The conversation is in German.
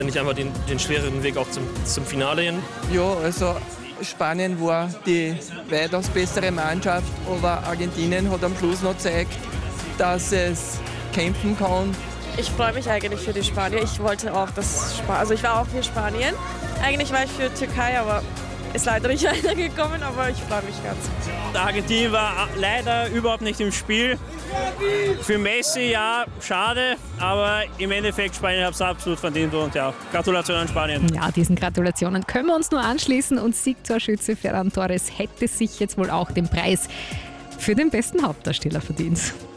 Nicht einfach den schwereren Weg auch zum Finale hin. Ja, also Spanien war die weitaus bessere Mannschaft, aber Argentinien hat am Schluss noch gezeigt, dass es kämpfen kann. Ich freue mich eigentlich für die Spanier. Ich wollte auch also ich war auch für Spanien. Eigentlich war ich für Türkei, aber ist leider nicht weitergekommen, aber ich freue mich ganz. Argentinien war leider überhaupt nicht im Spiel. Für Messi ja, schade, aber im Endeffekt Spanien hat es absolut verdient und ja, Gratulation an Spanien. Ja, diesen Gratulationen können wir uns nur anschließen und Siegtorschütze Ferran Torres hätte sich jetzt wohl auch den Preis für den besten Hauptdarsteller verdient.